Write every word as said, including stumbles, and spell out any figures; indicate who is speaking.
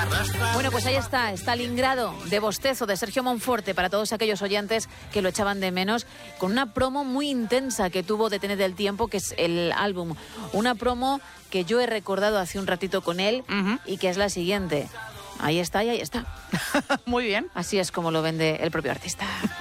Speaker 1: Bueno, pues ahí está, Stalingrado de Bostezo, de Sergio Monforte, para todos aquellos oyentes que lo echaban de menos, con una promo muy intensa que tuvo Detener el Tiempo, que es el álbum. Una promo que yo he recordado hace un ratito con él uh-huh. y que es la siguiente. Ahí está y ahí está.
Speaker 2: Muy bien.
Speaker 1: Así es como lo vende el propio artista.